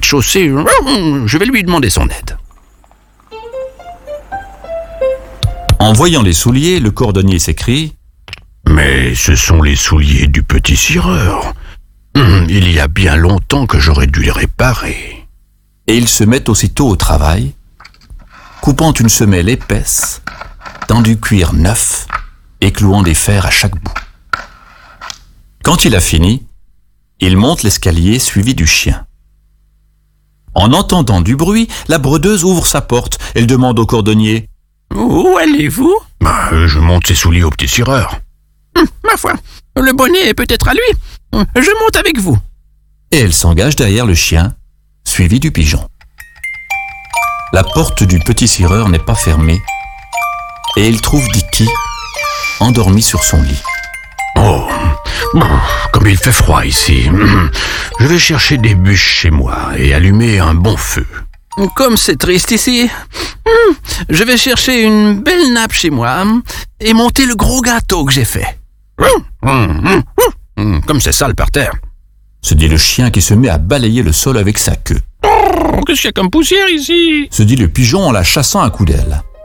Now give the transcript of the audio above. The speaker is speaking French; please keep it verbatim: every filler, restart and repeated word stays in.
chaussée, je vais lui demander son aide. En voyant les souliers, le cordonnier s'écrie « Mais ce sont les souliers du petit cireur. Il y a bien longtemps que j'aurais dû les réparer. » Et il se met aussitôt au travail, coupant une semelle épaisse dans du cuir neuf et clouant des fers à chaque bout. Quand il a fini, il monte l'escalier suivi du chien. En entendant du bruit, la brodeuse ouvre sa porte. Elle demande au cordonnier « Où allez-vous ?»« Bah, je monte ses souliers au petit cireur. Hum, »« Ma foi, le bonnet est peut-être à lui. Je monte avec vous. » Et elle s'engage derrière le chien, suivi du pigeon. La porte du petit cireur n'est pas fermée et il trouve Dicky endormi sur son lit. Oh, comme il fait froid ici. Je vais chercher des bûches chez moi et allumer un bon feu. Comme c'est triste ici, je vais chercher une belle nappe chez moi et monter le gros gâteau que j'ai fait. Comme c'est sale par terre, se dit le chien qui se met à balayer le sol avec sa queue. Oh, qu'est-ce qu'il y a comme poussière ici? Se dit le pigeon en la chassant à coups d'aile.